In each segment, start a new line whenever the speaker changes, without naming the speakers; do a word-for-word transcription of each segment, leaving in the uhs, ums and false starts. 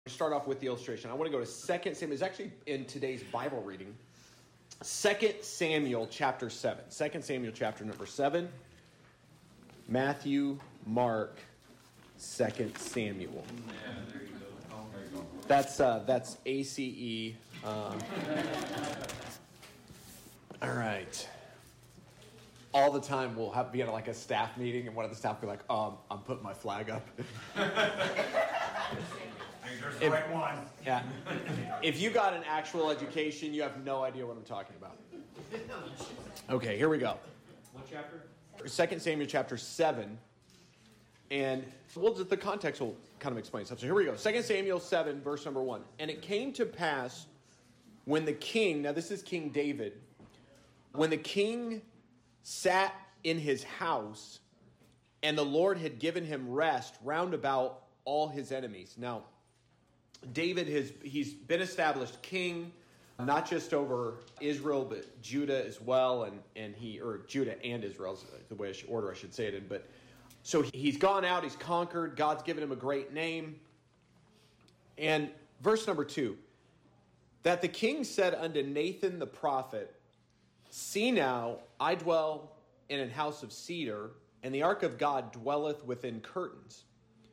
Start off with the illustration. I want to go to Second Samuel. It's actually in today's Bible reading. Second Samuel chapter seven. Second Samuel chapter number seven. Matthew, Mark, Second Samuel.
Yeah, there you go. Oh, there you go.
That's uh, that's A C E. Um, all right. All the time we'll have be at like a staff meeting, and one of the staff will be like, "Um, I'm putting my flag up."
There's the
If-
right one.
Yeah. If you got an actual education, you have no idea what I'm talking about. Okay, here we go.
What chapter?
Second Samuel chapter seven. And well, the context will kind of explain stuff. So here we go. Second Samuel seven, verse number one. And it came to pass when the king, now this is King David, when the king sat in his house and the Lord had given him rest round about all his enemies. Now, David has he's been established king, not just over Israel, but Judah as well, and and he or Judah and Israel is the way I should, order I should say it in. But so he's gone out, he's conquered. God's given him a great name. And verse number two, that the king said unto Nathan the prophet, "See now, I dwell in an house of cedar, and the ark of God dwelleth within curtains."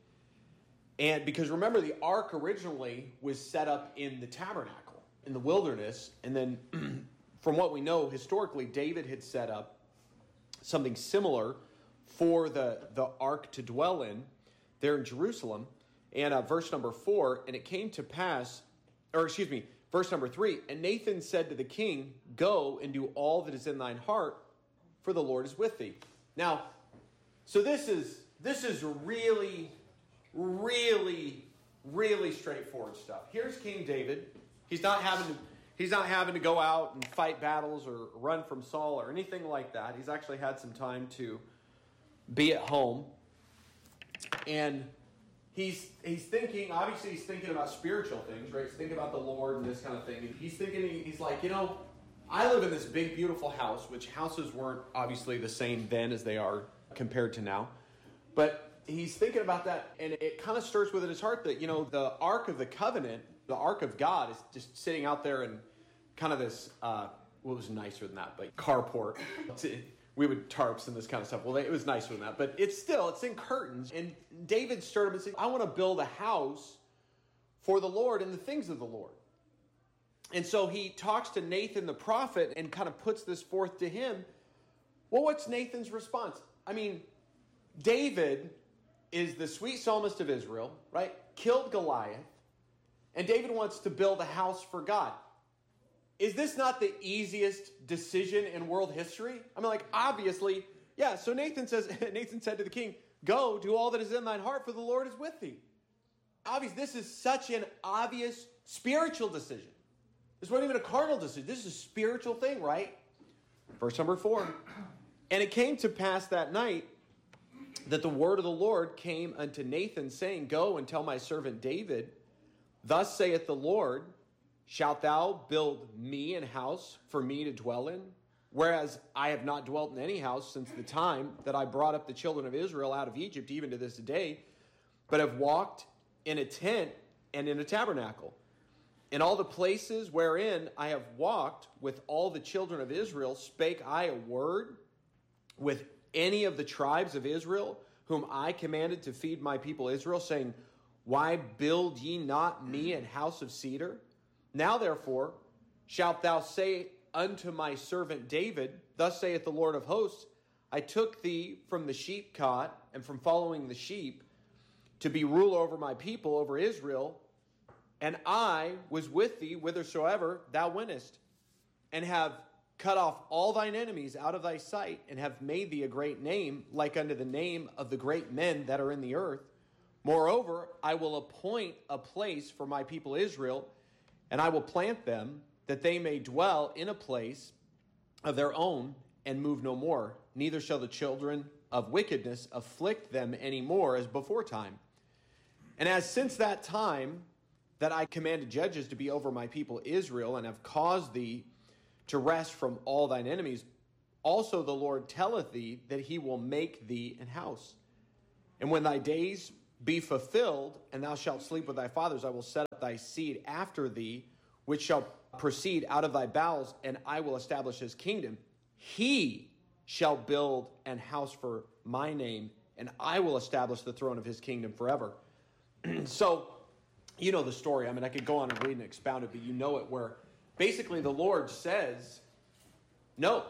And because remember, the ark originally was set up in the tabernacle, in the wilderness. And then from what we know, historically, David had set up something similar for the, the ark to dwell in there in Jerusalem. And uh, verse number four, and it came to pass, or excuse me, verse number three, and Nathan said to the king, "Go and do all that is in thine heart, for the Lord is with thee." Now, so this is this is really... Really, really straightforward stuff. Here's King David. He's not having to, he's not having to go out and fight battles or run from Saul or anything like that. He's actually had some time to be at home. And he's he's thinking, obviously he's thinking about spiritual things, right? He's thinking about the Lord and this kind of thing. And he's thinking, he's like, you know, I live in this big, beautiful house, which houses weren't obviously the same then as they are compared to now. But he's thinking about that, and it kind of stirs within his heart that, you know, the Ark of the Covenant, the Ark of God, is just sitting out there in kind of this, uh, well, it was nicer than that, but carport. We would tarps and this kind of stuff. Well, it was nicer than that, but it's still, it's in curtains. And David stirred up and said, I want to build a house for the Lord and the things of the Lord. And so he talks to Nathan the prophet and kind of puts this forth to him. Well, what's Nathan's response? I mean, David is the sweet psalmist of Israel, right? Killed Goliath. And David wants to build a house for God. Is this not the easiest decision in world history? I mean, like, obviously, yeah. So Nathan says, Nathan said to the king, "Go, do all that is in thine heart, for the Lord is with thee." Obviously, this is such an obvious spiritual decision. This wasn't even a carnal decision. This is a spiritual thing, right? Verse number four. And it came to pass that night that the word of the Lord came unto Nathan, saying, "Go and tell my servant David, thus saith the Lord, shalt thou build me an house for me to dwell in? Whereas I have not dwelt in any house since the time that I brought up the children of Israel out of Egypt, even to this day, but have walked in a tent and in a tabernacle. In all the places wherein I have walked with all the children of Israel, spake I a word with any of the tribes of Israel, whom I commanded to feed my people Israel, saying, Why build ye not me an house of cedar? Now therefore shalt thou say unto my servant David, Thus saith the Lord of hosts, I took thee from the sheep cot and from following the sheep to be ruler over my people, over Israel, and I was with thee whithersoever thou wentest, and have cut off all thine enemies out of thy sight, and have made thee a great name, like unto the name of the great men that are in the earth. Moreover, I will appoint a place for my people Israel, and I will plant them, that they may dwell in a place of their own, and move no more. Neither shall the children of wickedness afflict them any more as before time. And as since that time that I commanded judges to be over my people Israel, and have caused thee to rest from all thine enemies, also the Lord telleth thee that he will make thee an house. And when thy days be fulfilled, and thou shalt sleep with thy fathers. I will set up thy seed after thee, which shall proceed out of thy bowels, and I will establish his kingdom. He shall build an house for my name, and I will establish the throne of his kingdom forever. So, you know the story. I mean, I could go on and read and expound it, but you know it, where basically the Lord says, no.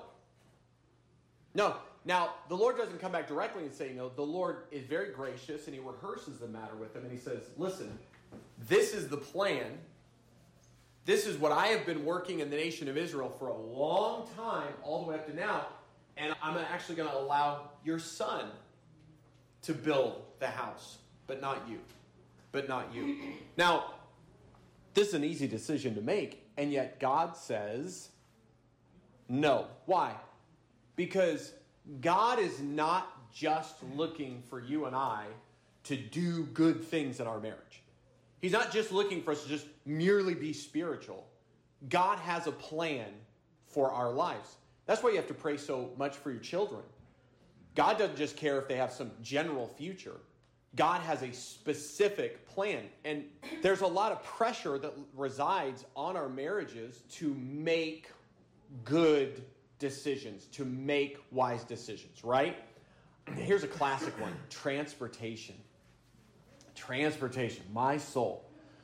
No. Now, the Lord doesn't come back directly and say no. The Lord is very gracious, and he rehearses the matter with him, and he says, listen, this is the plan. This is what I have been working in the nation of Israel for a long time, all the way up to now, and I'm actually going to allow your son to build the house, but not you. But not you. Now, this is an easy decision to make, and yet God says no. Why? Because God is not just looking for you and I to do good things in our marriage. He's not just looking for us to just merely be spiritual. God has a plan for our lives. That's why you have to pray so much for your children. God doesn't just care if they have some general future. God has a specific plan. And there's a lot of pressure that resides on our marriages to make good decisions, to make wise decisions, right? Here's a classic one. Transportation. Transportation. My soul.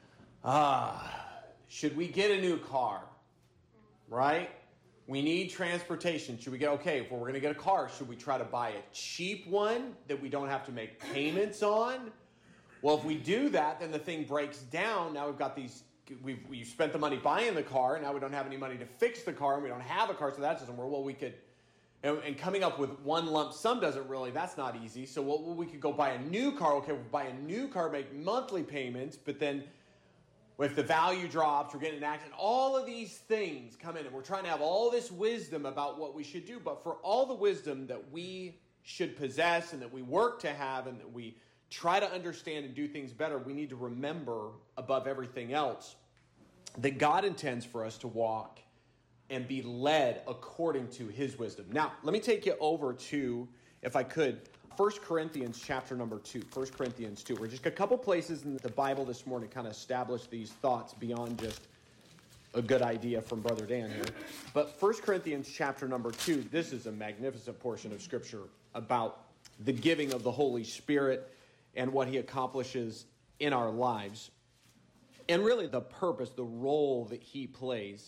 Ah, should we get a new car? Right? We need transportation. Should we get, okay, if we're going to get a car, should we try to buy a cheap one that we don't have to make payments on? Well, if we do that, then the thing breaks down. Now we've got these, we've, we've spent the money buying the car, and now we don't have any money to fix the car, and we don't have a car, so that doesn't work. Well, we could, and, and coming up with one lump sum doesn't really, that's not easy. So well, we could go buy a new car. Okay, we'll buy a new car, make monthly payments, but then if the value drops, we're getting an accident. All of these things come in, and we're trying to have all this wisdom about what we should do. But for all the wisdom that we should possess and that we work to have and that we try to understand and do things better, we need to remember above everything else that God intends for us to walk and be led according to his wisdom. Now, let me take you over to, if I could, First Corinthians chapter number two. First Corinthians two. We're just a couple places in the Bible this morning to kind of establish these thoughts beyond just a good idea from Brother Dan here. But First Corinthians chapter number two, this is a magnificent portion of Scripture about the giving of the Holy Spirit and what he accomplishes in our lives. And really the purpose, the role that he plays.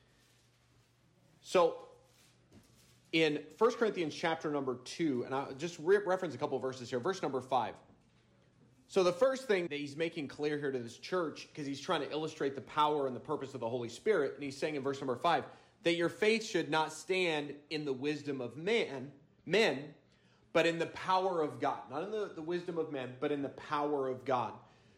So, in First Corinthians chapter number two, and I'll just re- reference a couple of verses here. Verse number five. So the first thing that he's making clear here to this church, because he's trying to illustrate the power and the purpose of the Holy Spirit, and he's saying in verse number five, that your faith should not stand in the wisdom of man, men, but in the power of God. Not in the, the wisdom of men, but in the power of God.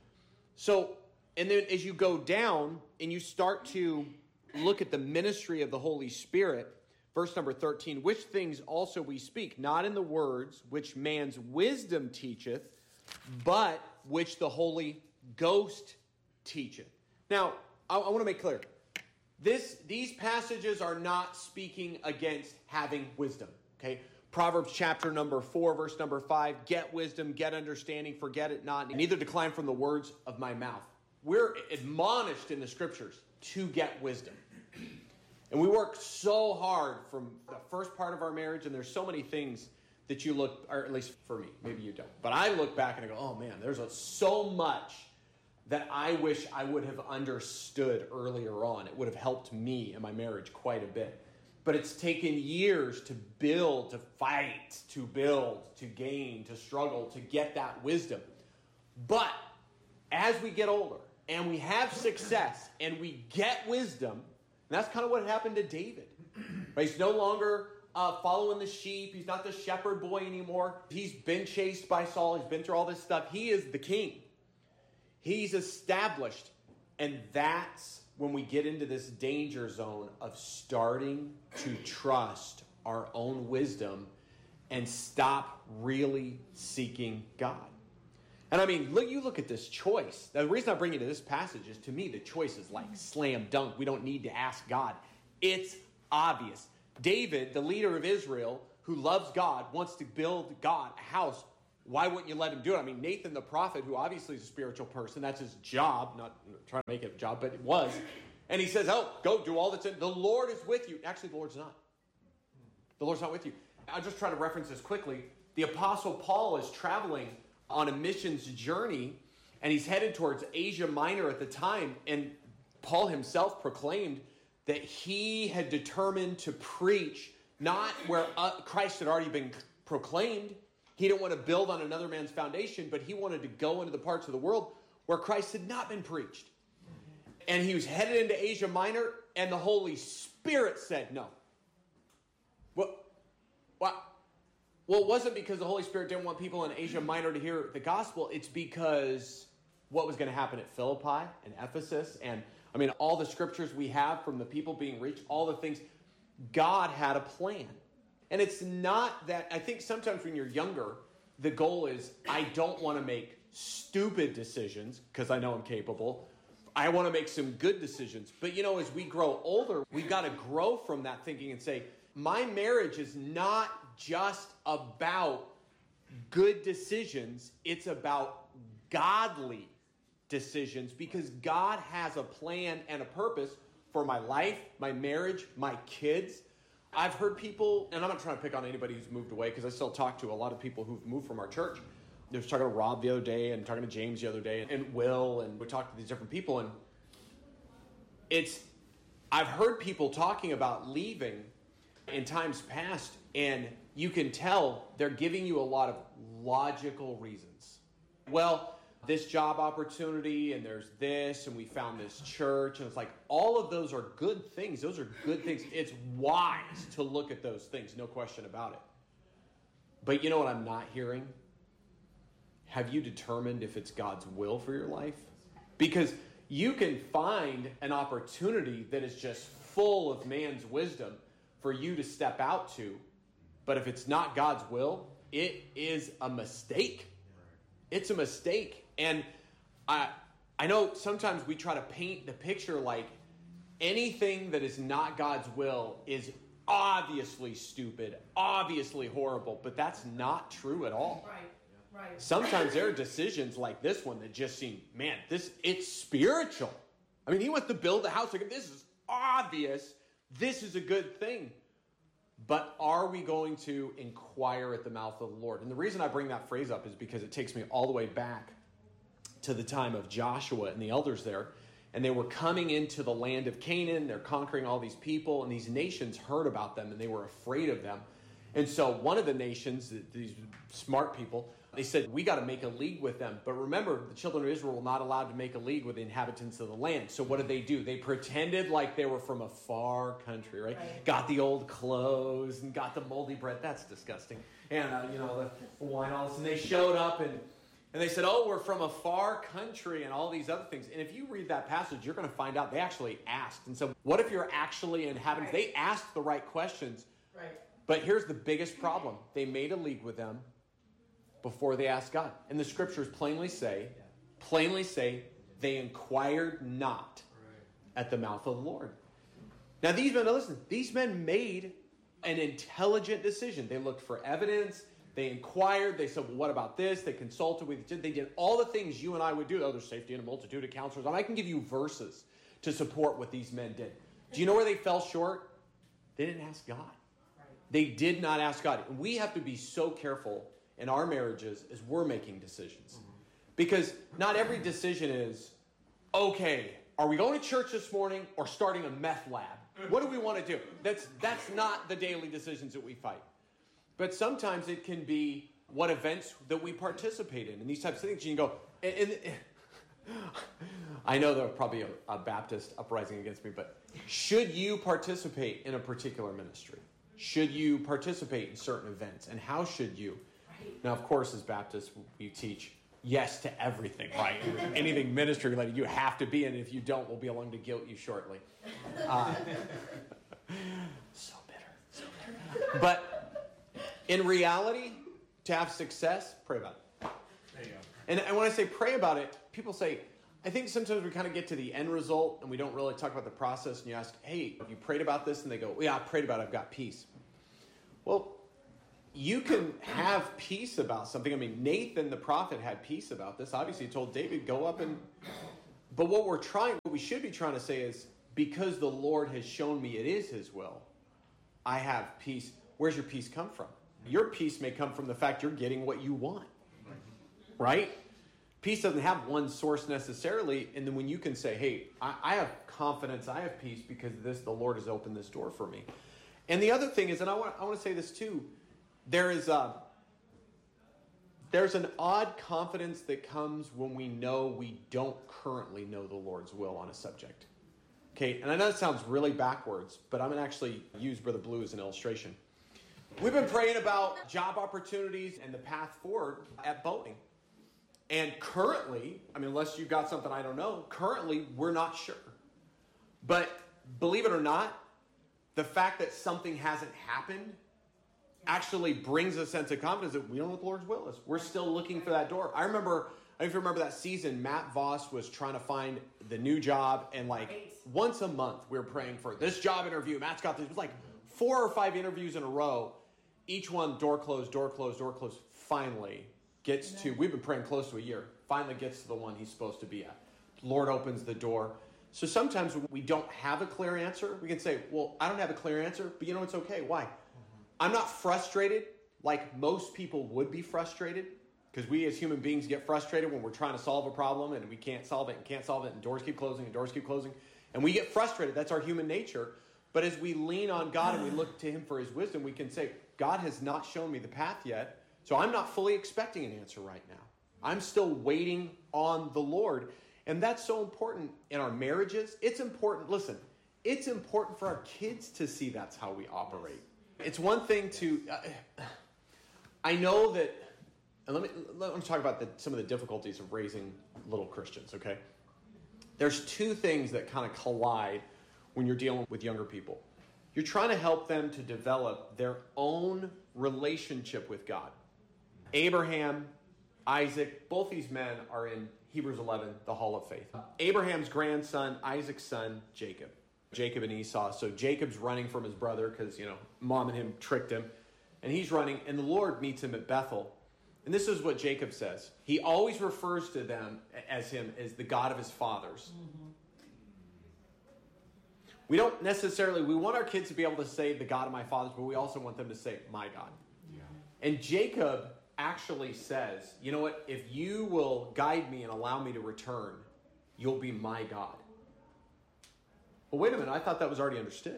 So, and then as you go down and you start to look at the ministry of the Holy Spirit, verse number thirteen, which things also we speak, not in the words which man's wisdom teacheth, but which the Holy Ghost teacheth. Now, I, I want to make clear, this, these passages are not speaking against having wisdom, okay? Proverbs chapter number four, verse number five, get wisdom, get understanding, forget it not, and neither decline from the words of my mouth. We're admonished in the Scriptures to get wisdom. And we work so hard from the first part of our marriage, and there's so many things that you look, or at least for me, maybe you don't. But I look back and I go, oh man, there's a, so much that I wish I would have understood earlier on. It would have helped me in my marriage quite a bit. But it's taken years to build, to fight, to build, to gain, to struggle, to get that wisdom. But as we get older and we have success and we get wisdom, and that's kind of what happened to David. Right? He's no longer uh, following the sheep. He's not the shepherd boy anymore. He's been chased by Saul. He's been through all this stuff. He is the king. He's established. And that's when we get into this danger zone of starting to trust our own wisdom and stop really seeking God. And I mean, look, you look at this choice. The reason I bring you to this passage is, to me, the choice is like slam dunk. We don't need to ask God. It's obvious. David, the leader of Israel, who loves God, wants to build God a house. why wouldn't you let him do it? I mean, Nathan the prophet, who obviously is a spiritual person, that's his job, not trying to make it a job, but it was. And he says, oh, go do all that's in. The Lord is with you. Actually, the Lord's not. The Lord's not with you. I'll just try to reference this quickly. The Apostle Paul is traveling on a missions journey, and he's headed towards Asia Minor at the time. And Paul himself proclaimed that he had determined to preach not where uh, Christ had already been proclaimed. He didn't want to build on another man's foundation, but he wanted to go into the parts of the world where Christ had not been preached. And he was headed into Asia Minor, and the Holy Spirit said no. What? What? Well, it wasn't because the Holy Spirit didn't want people in Asia Minor to hear the gospel. It's because what was going to happen at Philippi and Ephesus, and I mean, all the scriptures we have from the people being reached, all the things, God had a plan. And it's not that, I think sometimes when you're younger, the goal is, I don't want to make stupid decisions because I know I'm capable. I want to make some good decisions. But you know, as we grow older, we've got to grow from that thinking and say, my marriage is not just about good decisions. It's about godly decisions because God has a plan and a purpose for my life, my marriage, my kids. I've heard people, and I'm not trying to pick on anybody who's moved away because I still talk to a lot of people who've moved from our church. I was talking to Rob the other day and talking to James the other day and Will, and we talked to these different people, and it's, I've heard people talking about leaving in times past, and you can tell they're giving you a lot of logical reasons. Well, this job opportunity, and there's this, and we found this church, and it's like, all of those are good things. Those are good things. It's wise to look at those things, no question about it. But you know what I'm not hearing? Have you determined if it's God's will for your life? Because you can find an opportunity that is just full of man's wisdom for you to step out to, but if it's not God's will, it is a mistake. It's a mistake. And I I know sometimes we try to paint the picture like anything that is not God's will is obviously stupid, obviously horrible, but that's not true at all.
Right. Right.
Sometimes there are decisions like this one that just seem, man, this it's spiritual. I mean, he wants to build a house. Like, this is obvious. This is a good thing. But are we going to inquire at the mouth of the Lord? And the reason I bring that phrase up is because it takes me all the way back to the time of Joshua and the elders there. And they were coming into the land of Canaan. They're conquering all these people. And these nations heard about them and they were afraid of them. And so one of the nations, these smart people, they said, we got to make a league with them. But remember, the children of Israel were not allowed to make a league with the inhabitants of the land. So what did they do? They pretended like they were from a far country, right?
Right.
Got the old clothes and got the moldy bread. That's disgusting. And, uh, you know, the wine, all this. And they showed up and, and they said, oh, we're from a far country and all these other things. And if you read that passage, you're going to find out they actually asked. And so what if you're actually inhabitants?
Right.
They asked the right questions.
Right.
But here's the biggest problem. They made a league with them before they asked God. And the scriptures plainly say, plainly say, they inquired not at the mouth of the Lord. Now these men, now listen, these men made an intelligent decision. They looked for evidence. They inquired. They said, well, what about this? They consulted with each other. They did all the things you and I would do. Oh, there's safety in a multitude of counselors. And I can give you verses to support what these men did. Do you know where they fell short? They didn't ask God. They did not ask God. We have to be so careful in our marriages as we're making decisions. Because not every decision is, okay, are we going to church this morning or starting a meth lab? What do we want to do? That's, that's not the daily decisions that we fight. But sometimes it can be what events that we participate in and these types of things. You can go, and, and, I know there's probably a, a Baptist uprising against me, but should you participate in a particular ministry? Should you participate in certain events? And how should you? Right. Now, of course, as Baptists, we teach yes to everything, right? Anything ministry related, you have to be in. If you don't, we'll be along to guilt you shortly. Uh, so bitter, so bitter. But in reality, to have success, pray about it.
There you go.
And, and when I say pray about it, people say, I think sometimes we kind of get to the end result and we don't really talk about the process. And you ask, hey, have you prayed about this? And they go, yeah, I prayed about it. I've got peace. Well, you can have peace about something. I mean, Nathan the prophet had peace about this. Obviously, he told David, go up and... But what we're trying, what we should be trying to say is, because the Lord has shown me it is his will, I have peace. Where's your peace come from? Your peace may come from the fact you're getting what you want. Right? Peace doesn't have one source necessarily. And then when you can say, hey, I, I have confidence, I have peace because of this, the Lord has opened this door for me. And the other thing is, and I want, I want to say this too, there is a, there's an odd confidence that comes when we know we don't currently know the Lord's will on a subject. Okay, and I know it sounds really backwards, but I'm going to actually use Brother Blue as an illustration. We've been praying about job opportunities and the path forward at Boeing. And currently, I mean, unless you've got something I don't know, currently we're not sure. But believe it or not, the fact that something hasn't happened actually brings a sense of confidence that we don't know what the Lord's will is. We're still looking for that door. I remember, I don't know if you remember that season, Matt Voss was trying to find the new job, and like once a month we were praying for this job interview. Matt's got this. It was like four or five interviews in a row. Each one, door closed, door closed, door closed. Finally gets to, we've been praying close to a year, finally gets to the one he's supposed to be at. Lord opens the door. So sometimes when we don't have a clear answer, we can say, well, I don't have a clear answer, but you know, it's okay. Why? I'm not frustrated like most people would be frustrated, because we as human beings get frustrated when we're trying to solve a problem and we can't solve it and can't solve it and doors keep closing and doors keep closing. And we get frustrated. That's our human nature. But as we lean on God and we look to him for his wisdom, we can say, God has not shown me the path yet, so I'm not fully expecting an answer right now. I'm still waiting on the Lord. And that's so important in our marriages. It's important, listen, it's important for our kids to see that's how we operate. It's one thing to, uh, I know that, and let me, let me talk about the, some of the difficulties of raising little Christians, okay? There's two things that kind of collide when you're dealing with younger people. You're trying to help them to develop their own relationship with God. Abraham, Isaac, both these men are in Hebrews eleven, the Hall of Faith. Abraham's grandson, Isaac's son, Jacob. Jacob and Esau. So Jacob's running from his brother because, you know, mom and him tricked him. And he's running, and the Lord meets him at Bethel. And this is what Jacob says. He always refers to them as him as the God of his fathers. Mm-hmm. We don't necessarily, we want our kids to be able to say the God of my fathers, but we also want them to say my God. Yeah. And Jacob actually says, you know what, if you will guide me and allow me to return, you'll be my God. Well, wait a minute, I thought that was already understood.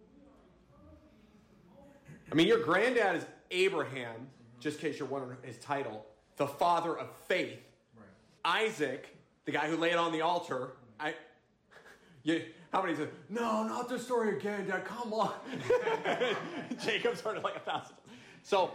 I mean, your granddad is Abraham, just in case you're wondering his title, the father of faith. Right. Isaac, the guy who laid on the altar. I, you, how many said, no, not this story again, Dad, come on. Jacob's heard it like a thousand. So,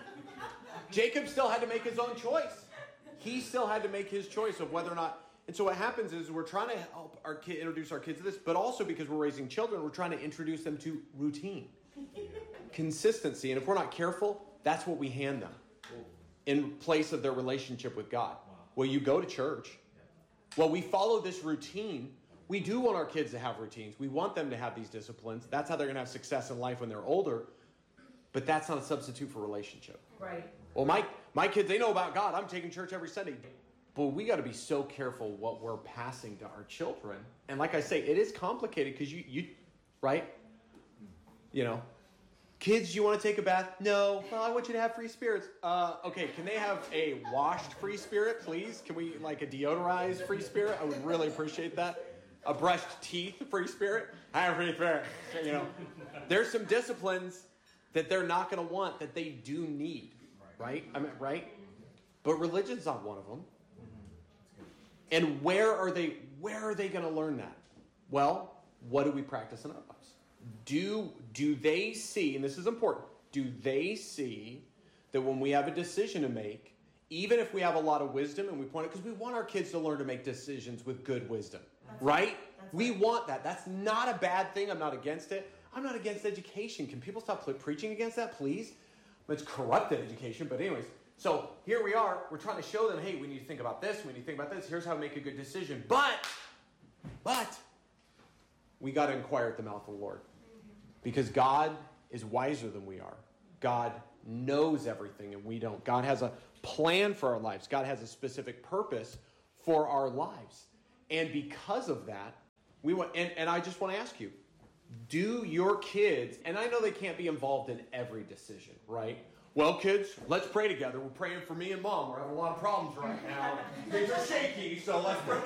Jacob still had to make his own choice. He still had to make his choice of whether or not. And so what happens is we're trying to help our kid introduce our kids to this, but also because we're raising children, we're trying to introduce them to routine, consistency. And if we're not careful, that's what we hand them in place of their relationship with God. Well, you go to church. Well, we follow this routine. We do want our kids to have routines. We want them to have these disciplines. That's how they're going to have success in life when they're older. But that's not a substitute for relationship.
Right.
Well, my, my kids, they know about God. I'm taking church every Sunday. But we got to be so careful what we're passing to our children. And like I say, it is complicated because you, you, right? You know, kids, you want to take a bath? No. Well, I want you to have free spirits. Uh, okay, can they have a washed free spirit, please? Can we, like a deodorized free spirit? I would really appreciate that. A brushed teeth free spirit? I have free spirit. You know, there's some disciplines that they're not going to want that they do need, right? I mean, right? But religion's not one of them. And where are they, where are they going to learn that? Well, what do we practice in our lives? Do, do they see, and this is important, do they see that when we have a decision to make, even if we have a lot of wisdom and we point it, because we want our kids to learn to make decisions with good wisdom, That's right? right? We right. want that. That's not a bad thing. I'm not against it. I'm not against education. Can people stop preaching against that, please? It's corrupted education, but anyways. So here we are. We're trying to show them, hey, when you think about this, when you think about this, here's how to make a good decision. But, but, we got to inquire at the mouth of the Lord. Because God is wiser than we are. God knows everything and we don't. God has a plan for our lives. God has a specific purpose for our lives. And because of that, we want, and, and I just want to ask you, do your kids, and I know they can't be involved in every decision, right? Well, kids, let's pray together. We're praying for me and Mom. We're having a lot of problems right now. Things are shaky, so let's pray.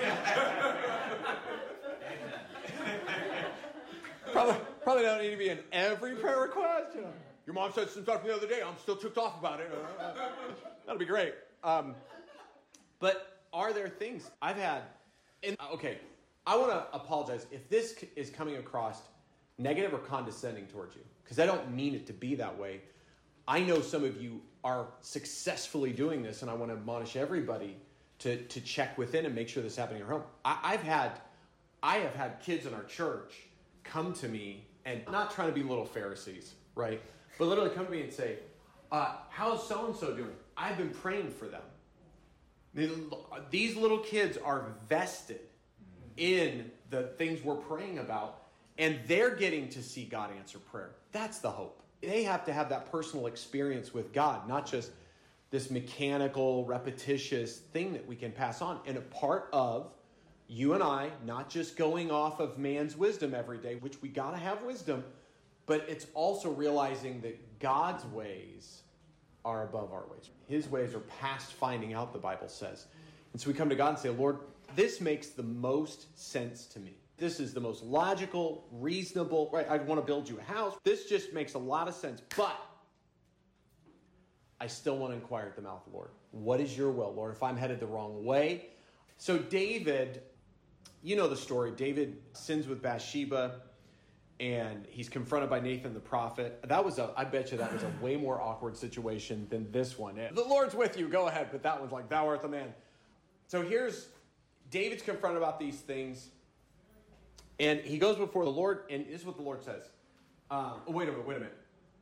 probably, probably don't need to be in every prayer request. You know, your mom said some stuff the other day. I'm still ticked off about it. That'll be great. Um, but are there things I've had? And, okay, I want to apologize if this is coming across negative or condescending towards you, because I don't mean it to be that way. I know some of you are successfully doing this, and I want to admonish everybody to, to check within and make sure this is happening at home. I, I've had, I have had kids in our church come to me, and not trying to be little Pharisees, right? But literally come to me and say, uh, how's so-and-so doing? I've been praying for them. These little kids are vested in the things we're praying about, and they're getting to see God answer prayer. That's the hope. They have to have that personal experience with God, not just this mechanical, repetitious thing that we can pass on. And a part of you and I, not just going off of man's wisdom every day, which we got to have wisdom, but it's also realizing that God's ways are above our ways. His ways are past finding out, the Bible says. And so we come to God and say, Lord, this makes the most sense to me. This is the most logical, reasonable, right? I want to build you a house. This just makes a lot of sense. But I still want to inquire at the mouth of the Lord. What is your will, Lord, if I'm headed the wrong way? So David, you know the story. David sins with Bathsheba, and he's confronted by Nathan the prophet. That was a, I bet you that was a way more awkward situation than this one. The Lord's with you, go ahead. But that one's like, thou art the man. So here's, David's confronted about these things. And he goes before the Lord, and this is what the Lord says. Um, oh, wait a minute, wait a minute.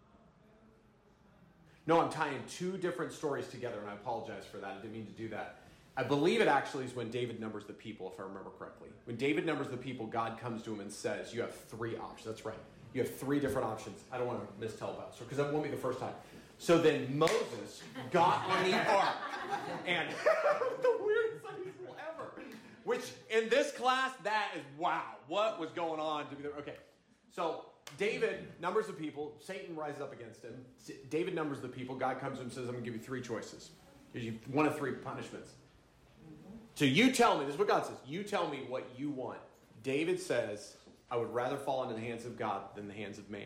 No, I'm tying two different stories together, and I apologize for that. I didn't mean to do that. I believe it actually is when David numbers the people, if I remember correctly. When David numbers the people, God comes to him and says, you have three options. That's right. You have three different options. I don't want to mistell about it, because that won't be the first time. So then Moses got on the ark, and the weirdest thing ever. Which, in this class, that is, wow, what was going on? to be there? Okay, so David numbers the people. Satan rises up against him. David numbers the people. God comes to him and says, I'm going to give you three choices. Gives you one of three punishments. So you tell me, this is what God says, you tell me what you want. David says, I would rather fall into the hands of God than the hands of man.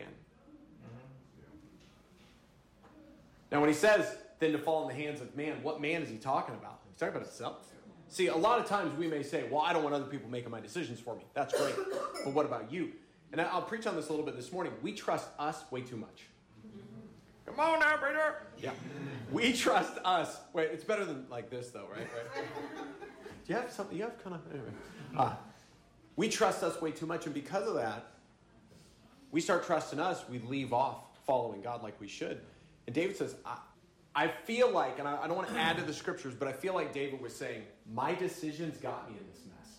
Now, when he says, then to fall in the hands of man, what man is he talking about? He's talking about himself. See, a lot of times we may say, well, I don't want other people making my decisions for me. That's great. But what about you? And I'll preach on this a little bit this morning. We trust us way too much. Come on now, brother. Yeah. We trust us. Wait, it's better than like this, though, right? right? Do you have something? You have kind of, anyway. Uh, we trust us way too much. And because of that, we start trusting us. We leave off following God like we should. And David says, I, I feel like, and I, I don't want to add to the scriptures, but I feel like David was saying, my decisions got me in this mess.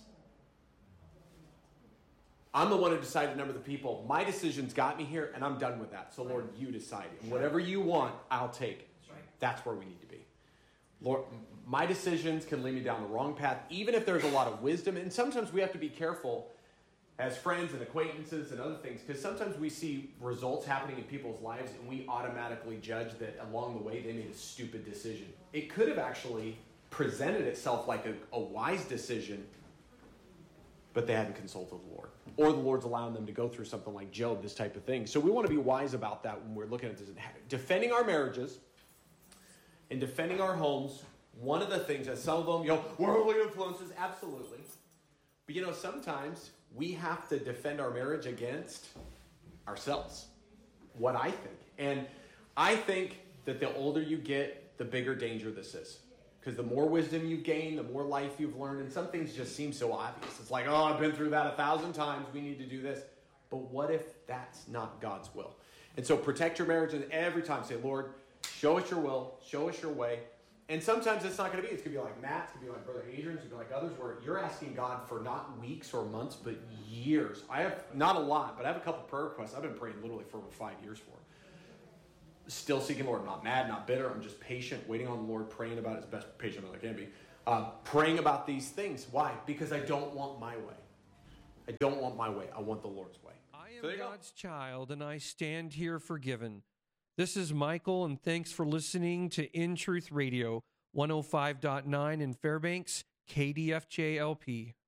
I'm the one who decided to number the people. My decisions got me here, and I'm done with that. So, Lord, you decide. And whatever you want, I'll take. That's where we need to be. Lord, my decisions can lead me down the wrong path, even if there's a lot of wisdom. And sometimes we have to be careful as friends and acquaintances and other things, because sometimes we see results happening in people's lives, and we automatically judge that along the way they made a stupid decision. It could have actually presented itself like a, a wise decision, but they hadn't consulted the Lord. Or the Lord's allowing them to go through something like Job, this type of thing. So we want to be wise about that when we're looking at this. Defending our marriages and defending our homes, one of the things that some of them, you know, worldly influences, absolutely. But, you know, sometimes we have to defend our marriage against ourselves, what I think. And I think that the older you get, the bigger danger this is. Because the more wisdom you gain, the more life you've learned, and some things just seem so obvious. It's like, oh, I've been through that a thousand times. We need to do this. But what if that's not God's will? And so protect your marriage, and every time say, Lord, show us your will, show us your way. And sometimes it's not going to be. It's going to be like Matt, it's going to be like Brother Adrian, it's going to be like others, where you're asking God for not weeks or months, but years. I have, not a lot, but I have a couple prayer requests I've been praying literally for over five years for. still seeking the Lord. I'm not mad, not bitter. I'm just patient, waiting on the Lord, praying about it as best patient as I can be. Uh, praying about these things. Why? Because I don't want my way. I don't want my way. I want the Lord's way.
I am
So
God's child, and I stand here forgiven. This is Michael, and thanks for listening to In Truth Radio, one oh five point nine in Fairbanks, K D F J L P.